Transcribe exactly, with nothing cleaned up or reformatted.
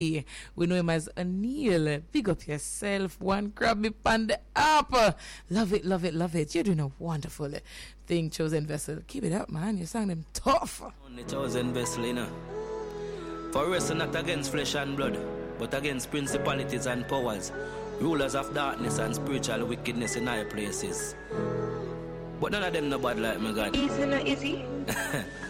We know him as Anil. Big up yourself. One grab me pan the apple. Love it, love it, love it. You're doing a wonderful thing, Chosen Vessel. Keep it up, man. You sang them tough. On the Chosen Vessel, you know. For wrestle not against flesh and blood, but against principalities and powers, rulers of darkness and spiritual wickedness in high places. But none of them no bad like me, God. Easy, no easy.